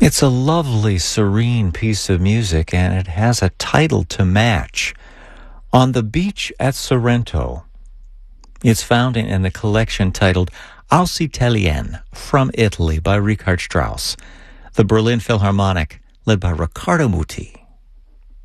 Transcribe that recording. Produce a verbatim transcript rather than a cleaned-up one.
It's a lovely, serene piece of music, and it has a title to match. On the Beach at Sorrento. It's found in, in the collection titled Aus Italien, From Italy, by Richard Strauss. The Berlin Philharmonic, led by Riccardo Muti.